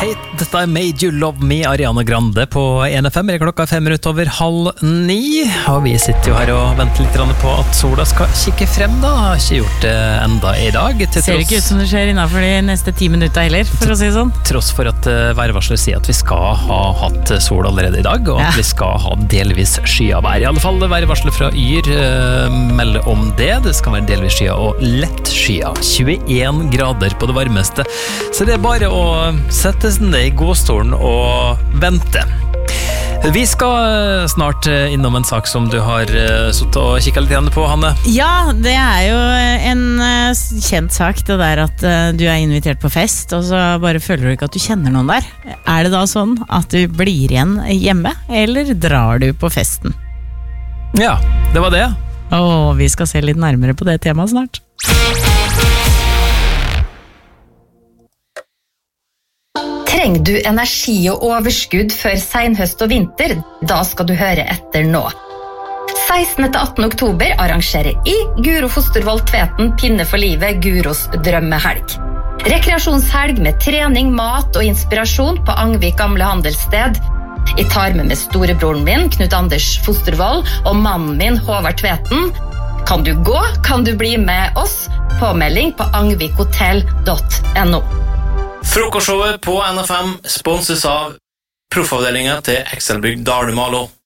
Hate That I Made You Love Me, Ariana Grande på 1FM. Klokka 8:05, og vi sitter jo her og venter litt på at sola skal kikke frem da. Har ikke gjort det enda i dag. Ser ikke ut som det skjer innenfor de neste 10 minutter heller, for å si det sånn. Tross for at værvarsler sier at vi skal ha hatt sol allerede i dag, og at vi skal ha delvis skyavær. I alle fall værvarsler fra Yr melder om det. Det skal være delvis skya og lett skya. 21 grader på det varmeste. Så det er bare å sette seg ned i godstolen og vente. Vi skal snart innom en sak som du har suttet og kikket litt på, Hanne. Ja, det er jo en kjent sak, det der at du er invitert på fest, og så bare føler du ikke at du kjenner noen der. Er det da sånn at du blir igjen hjemme, eller drar du på festen? Ja, det var det. Og vi skal se litt nærmere på det temaet snart. Trenger du energi og overskudd før senhøst og vinter? Da skal du høre etter nå. 16. til 18. oktober arrangerer I Guro Fostervold Tveten Pinne for livet Guros drømmehelg. Rekreasjonshelg med trening, mat og inspirasjon på Angvik gamle handelssted. Jeg tar med storebroren min, Knut Anders Fostervold, og mannen min, Håvard Tveten. Kan du gå? Kan du bli med oss? Påmelding på angvikhotell.no. Frokostshowet på NFM sponses av proffavdelingen til Excelbygg Dalumalo.